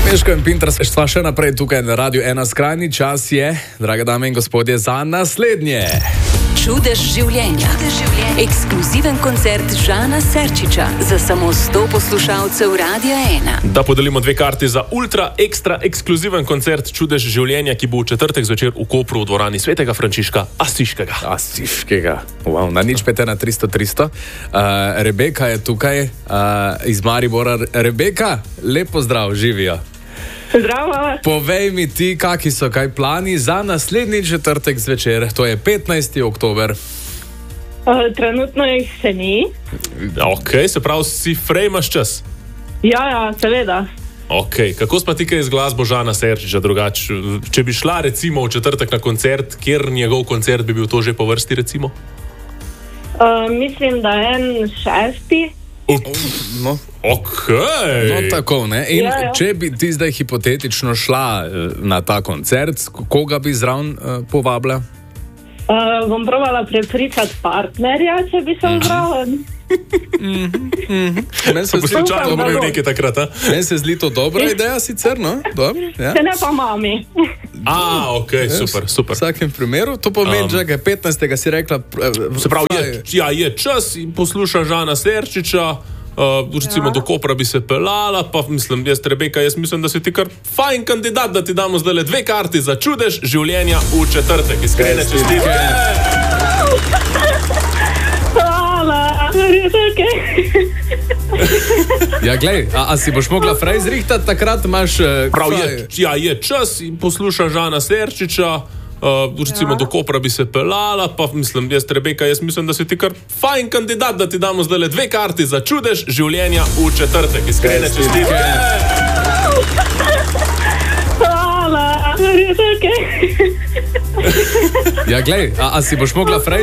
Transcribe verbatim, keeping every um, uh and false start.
Meško in Pintar sva še naprej tukaj na Radiu ena. Skrajni čas je, drage dame in gospodje, za naslednje. Čudež življenja. Ekskluziven koncert Žana Serčiča za samo sto poslušalcev Radia ena. Da podelimo dve karti za ultra ekstra ekskluziven koncert Čudež življenja, ki bo v četrtek zvečer v Kopru v dvorani Svetega Frančiška Asiškega. Asiškega. Wow, na nič pete na tristo tristo. Uh, Rebeka je tukaj uh, iz Maribora. Rebeka, lepo zdrav, živijo. Zdravo. Povej mi ti, kaki so kaj plani za naslednji četrtek zvečer, to je petnajsti oktober. Uh, trenutno jih se ni. Ok, se pravi, si frejmaš čas? Ja, ja, seveda. Ok, kako spa ti kaj z glasbo Žana Serčiča drugač? Če bi šla recimo v četrtek na koncert, kjer njegov koncert bi bil to že po vrsti recimo? Uh, mislim, da en šesti. No. Ok. No, tako, ne? In ja, ja. Če bi ti zdaj hipotetično šla na ta koncert, koga bi zraven uh, povabila? Uh, bom probala prepričati partnerja, če bi se zraven. Meni se zdi Poslušaj, Upam, da dobro bo. nekaj takrat, a? Meni se zdi to dobra ideja sicer, no? Dobro, ja. Se ne pa mami. A, ok, super, super. V vsakem primeru, to pomeni, Um. že je petnajstega si rekla... Uh, Se pravi, je, ja, je čas in posluša Žana Serčiča, uh, recimo Ja. do Kopra bi se pelala, pa mislim, jaz, Rebeka, jaz mislim, da si ti kar fajn kandidat, da ti damo zdaj dve karti za Čudež življenja v četrtek. Iskrene čestitke. Hvala. Res okej. Ja, glej, a, a si boš mogla frej zrihtati, takrat imaš... Uh, Prav je, fraj- ja, je čas in posluša Žana Serčiča, uh, recimo Ja. do Kopra bi se pelala, pa mislim, jaz, Rebeka, jaz mislim, da si ti kar fajn kandidat, da ti damo zdaj dve karti za Čudež življenja v četrtek. Iskrene čestitke. Hvala. Res okej. Ja, glej, a, a si boš mogla frej